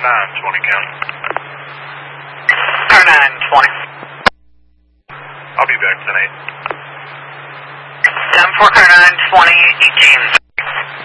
920 County. Car 920. I'll be back tonight. 10-4 car 920, 18